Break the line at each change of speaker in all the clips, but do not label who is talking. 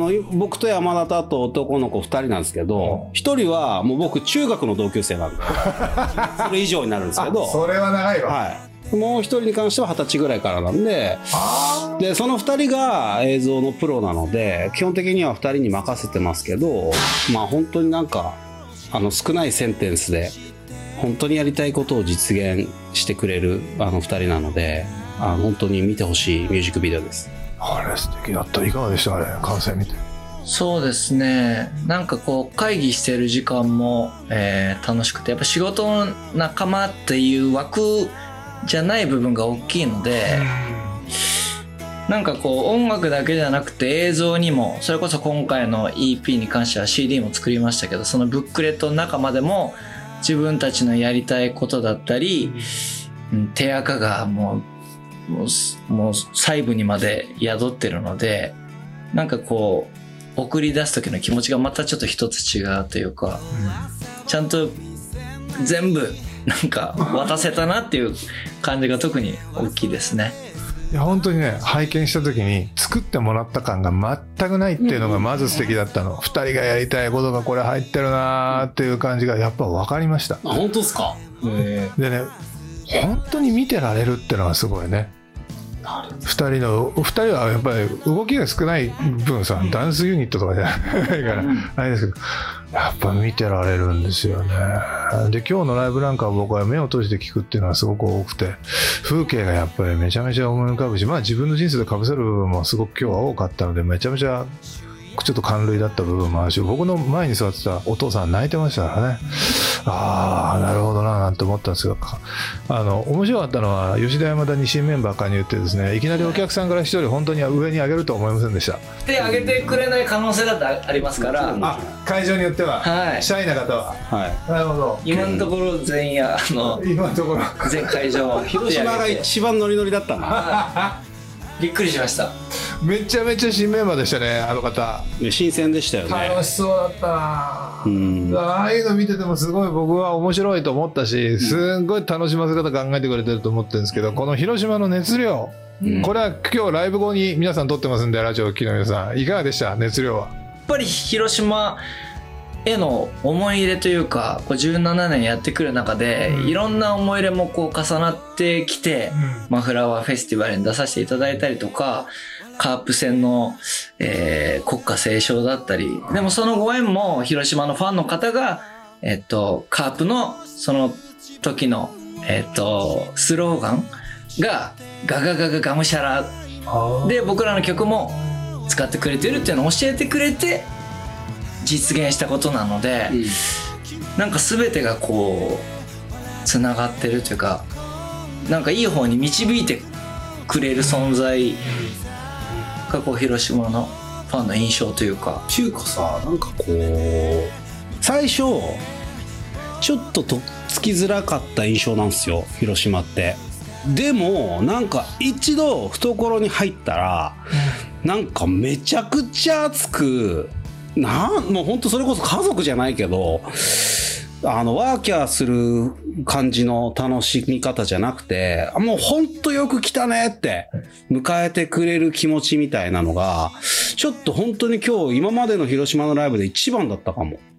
僕と山田とあと男の子2人なんですけど、1人はもう僕中学の同級生なんでそれ以上になるんですけど、
それは長いわ。
はい、もう1人に関しては20歳ぐらいからなんで、でその2人が映像のプロなので基本的には2人に任せてますけど、まあ本当になんか少ないセンテンスで本当にやりたいことを実現してくれる2人なので、本当に見てほしいミュージックビデオです。
あれ素敵だった。いかがでした？あれ完成見て。
そうですね、なんかこう会議してる時間も、楽しくて、やっぱ仕事の仲間っていう枠じゃない部分が大きいので、なんかこう音楽だけじゃなくて映像にも、それこそ今回の EP に関しては CD も作りましたけど、そのブックレットの中までも自分たちのやりたいことだったり、手垢がもう細部にまで宿ってるので、なんかこう送り出す時の気持ちがまたちょっと一つ違うというか、ちゃんと全部なんか渡せたなっていう感じが特に大きいですね。
いや本当にね、拝見した時に作ってもらった感が全くないっていうのがまず素敵だったの。2人がやりたいことがこれ入ってるなーっていう感じがやっぱ分かりました。
本当ですか？
でね、本当に見てられるっていうのがすごいね。2人はやっぱり動きが少ない分さ、ダンスユニットとかじゃないからあれですけど、やっぱ見てられるんですよね。で今日のライブなんかは僕は目を閉じて聴くっていうのはすごく多くて、風景がやっぱりめちゃめちゃ思い浮かぶし、まあ自分の人生で被せる部分もすごく今日は多かったので、めちゃめちゃちょっと感涙だった部分もあるし、僕の前に座ってたお父さん泣いてましたからね。ああなるほどななんて思ったんですが、面白かったのは吉田山田に新メンバー加入ってですね、いきなりお客さんから一人本当に上に上げるとは思いませんでした。
手挙げてくれない可能性だってありますから、
会場によっては、
はい、
シャイな方は、
はい、
なるほど。
今のところ全員
今のところ
全会場
広島が一番ノリノリだったな
びっくりしました。
めちゃめちゃ新メンバーでしたね、あの方。
新鮮でしたよね。
楽しそうだったな。ああいうの見ててもすごい僕は面白いと思ったし、すごい楽しませ方考えてくれてると思ってるんですけど、この広島の熱量、これは今日ライブ後に皆さん撮ってますんで、ラジオを聴きの皆さんいかがでした？熱量は。
やっぱり広島への思い入れというか、こう17年やってくる中で、いろんな思い入れもこう重なってきて、マフラワーフェスティバルに出させていただいたりとか、カープ戦の、国歌斉唱だったり、でもそのご縁も広島のファンの方が、カープのその時の、スローガンがガガガガガムシャラで僕らの曲も使ってくれてるっていうのを教えてくれて実現したことなので、なんか全てがこうつながってるというか、なんかいい方に導いてくれる存在がこう広島のファンの印象というか。
っていうかさ、なんかこう最初ちょっととっつきづらかった印象なんですよ、広島って。でもなんか一度懐に入ったら、なんかめちゃくちゃ熱く、もうほんとそれこそ家族じゃないけど、ワーキャーする感じの楽しみ方じゃなくて、もうほんとよく来たねって迎えてくれる気持ちみたいなのが、ちょっと本当に今日今までの広島のライブで一番だったかも。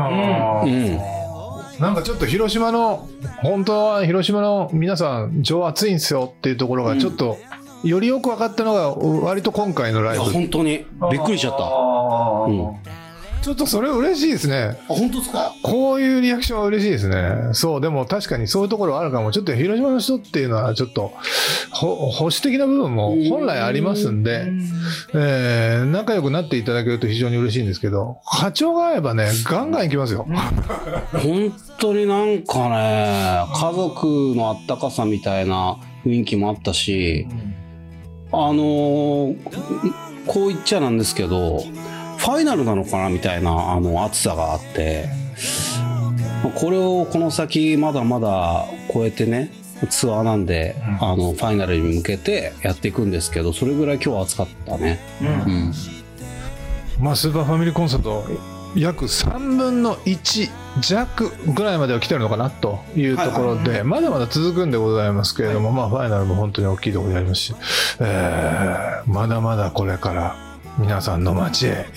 なんかちょっと広島の、本当は広島の皆さん情熱いんですよっていうところがちょっとよりよく分かったのが割と今回のライブ。
本当にびっくりしちゃった。
ちょっとそれ嬉しいですね。
本当ですか？
こういうリアクションは嬉しいですね。そう、でも確かにそういうところはあるかも。ちょっと広島の人っていうのはちょっと保守的な部分も本来ありますんで、仲良くなっていただけると非常に嬉しいんですけど、波長が合えばね、ガンガンいきますよ。
本当になんかね、家族のあったかさみたいな雰囲気もあったし、こう言っちゃなんですけど、ファイナルなのかなみたいな熱さがあって、これをこの先まだまだ超えてね、ツアーなんで、ファイナルに向けてやっていくんですけど、それぐらい今日は熱かったね。
まあスーパーファミリーコンサート約3分の1弱ぐらいまでは来てるのかなというところで、まだまだ続くんでございますけれども、まあファイナルも本当に大きいところでありますし、まだまだこれから皆さんの街へ